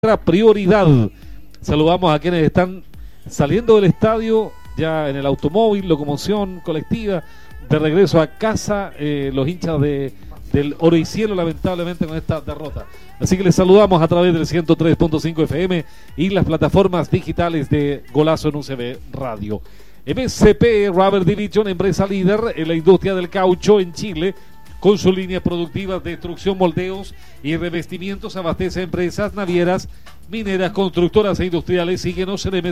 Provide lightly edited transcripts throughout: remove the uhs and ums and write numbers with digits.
prioridad. Saludamos a quienes están saliendo del estadio, ya en el automóvil, locomoción colectiva, de regreso a casa, los hinchas del Oro y Cielo, lamentablemente con esta derrota. Así que les saludamos a través del 103.5 FM y las plataformas digitales de Golazo en UCB Radio. MCP Rubber Division, empresa líder en la industria del caucho en Chile, con sus líneas productivas de extrusión, moldeos y revestimientos, abastece a empresas navieras, mineras, constructoras e industriales. Síguenos en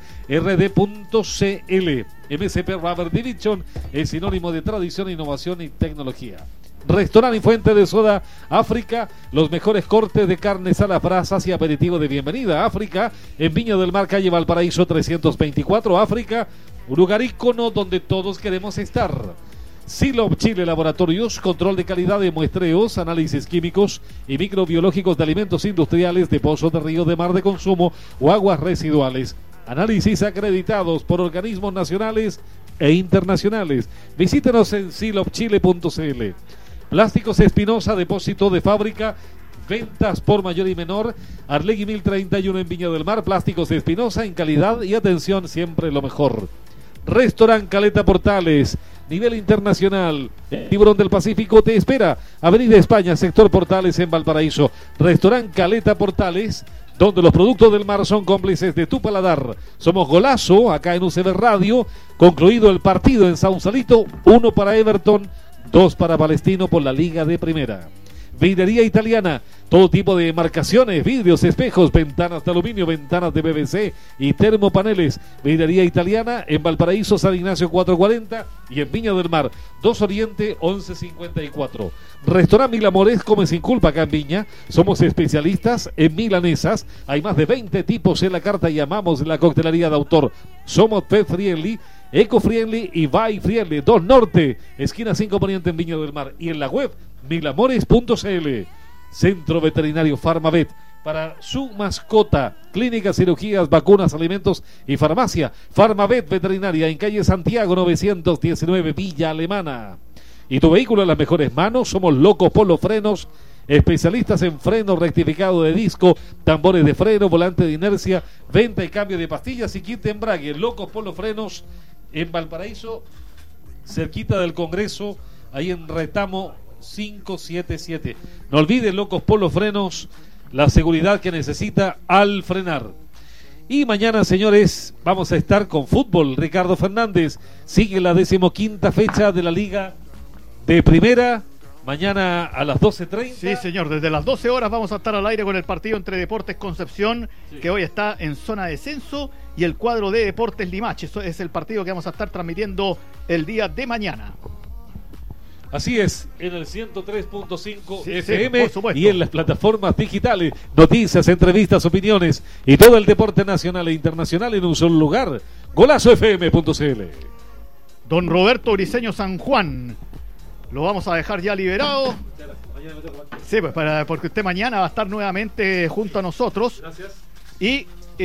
mcprd.cl. MCP Rubber Division es sinónimo de tradición, innovación y tecnología. Restaurante y fuente de soda África, los mejores cortes de carnes a las brasas y aperitivo de bienvenida a África, en Viña del Mar, calle Valparaíso 324, África, un lugar ícono donde todos queremos estar. Silop Chile Laboratorios, control de calidad de muestreos, análisis químicos y microbiológicos de alimentos industriales, de pozos de río, de mar de consumo o aguas residuales. Análisis acreditados por organismos nacionales e internacionales. Visítenos en silopchile.cl. Plásticos Espinosa, depósito de fábrica, ventas por mayor y menor. Arlegui 1031 en Viña del Mar. Plásticos Espinosa, en calidad y atención siempre lo mejor. Restaurant Caleta Portales, nivel internacional. Tiburón del Pacífico te espera. Avenida España, sector Portales en Valparaíso. Restaurant Caleta Portales, donde los productos del mar son cómplices de tu paladar. Somos Golazo, acá en UCB Radio. Concluido el partido en Sausalito, 1 para Everton, 2 para Palestino por la Liga de Primera. Vidrería Italiana, todo tipo de marcaciones, vidrios, espejos, ventanas de aluminio, ventanas de PVC y termopaneles. Vidrería Italiana en Valparaíso, San Ignacio 440 y en Viña del Mar 2 Oriente 1154. Restaurante Mil Amores, come sin culpa acá en Viña. Somos especialistas en milanesas. Hay más de 20 tipos en la carta y amamos la coctelería de autor. Somos pet friendly, eco friendly y buy friendly. 2 Norte, esquina 5 Poniente en Viña del Mar, y en la web milamores.cl. Centro Veterinario Farmavet, para su mascota. Clínicas, cirugías, vacunas, alimentos y farmacia. Farmavet Veterinaria en calle Santiago 919, Villa Alemana. Y tu vehículo en las mejores manos. Somos Loco Polo Frenos, especialistas en freno rectificado de disco, tambores de freno, volante de inercia, venta y cambio de pastillas y kit de embrague. Loco Polo Frenos en Valparaíso, cerquita del Congreso, ahí en Retamo 577. No olviden, Locos Polo Frenos, la seguridad que necesita al frenar. Y mañana, señores, vamos a estar con fútbol. Ricardo Fernández sigue la 15ª fecha de la Liga de Primera. Mañana a las 12:30. Sí, señor, desde las 12 horas vamos a estar al aire con el partido entre Deportes Concepción, sí, que hoy está en zona de descenso, y el cuadro de Deportes Limache. Eso es el partido que vamos a estar transmitiendo el día de mañana. Así es, en el 103.5 sí, FM, sí, y en las plataformas digitales, noticias, entrevistas, opiniones y todo el deporte nacional e internacional en un solo lugar. GolazoFM.cl. Don Roberto Briceño San Juan, lo vamos a dejar ya liberado. Sí, pues porque usted mañana va a estar nuevamente junto a nosotros. Gracias. Y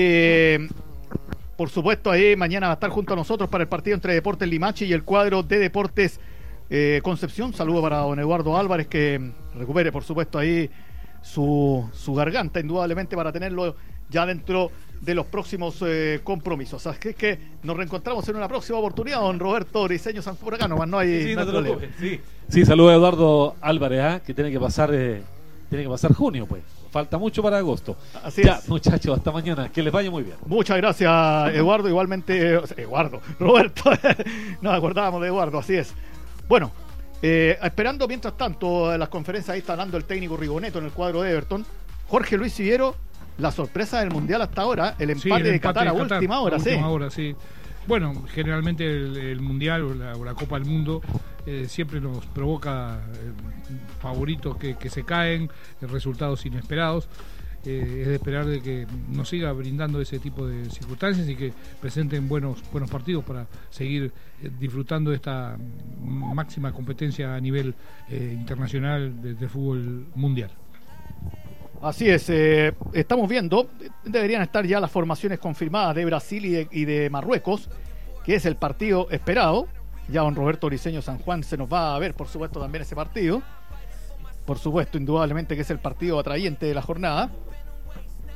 por supuesto ahí mañana va a estar junto a nosotros para el partido entre Deportes Limache y el cuadro de Deportes Concepción. Saludo para don Eduardo Álvarez, que recupere por supuesto ahí su garganta, indudablemente, para tenerlo ya dentro de los próximos compromisos. Así es que nos reencontramos en una próxima oportunidad, don Roberto Briceño San Juan. Por acá nomás no hay, sí, no hay problema. Sí, saludo a Eduardo Álvarez, que tiene que pasar junio, pues. Falta mucho para agosto. Así ya, es. muchachos, hasta mañana. Que les vaya muy bien. Muchas gracias, Eduardo. Igualmente, Roberto. Nos acordábamos de Eduardo, así es. Bueno, esperando mientras tanto las conferencias, ahí está hablando el técnico Rigoneto en el cuadro de Everton. Jorge Luis Siviero, la sorpresa del Mundial hasta ahora, el empate de Qatar a última hora, sí. Bueno, generalmente el Mundial o la Copa del Mundo siempre nos provoca favoritos que se caen, resultados inesperados. Es de esperar de que nos siga brindando ese tipo de circunstancias y que presenten buenos partidos para seguir disfrutando de esta máxima competencia a nivel internacional del fútbol mundial. Así es, estamos viendo, deberían estar ya las formaciones confirmadas de Brasil y de Marruecos, que es el partido esperado. Ya don Roberto Briceño San Juan se nos va a ver, por supuesto, también ese partido. Por supuesto, indudablemente que es el partido atrayente de la jornada.